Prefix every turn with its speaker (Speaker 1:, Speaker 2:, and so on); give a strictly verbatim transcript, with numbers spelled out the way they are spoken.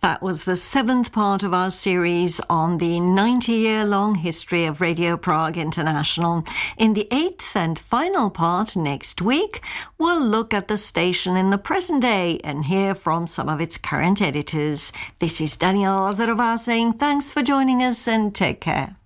Speaker 1: That was the seventh part of our series on the ninety-year-long history of Radio Prague International. In the eighth and final part next week, we'll look at the station in the present day and hear from some of its current editors. This is Daniela Lazarová saying thanks for joining us and take care.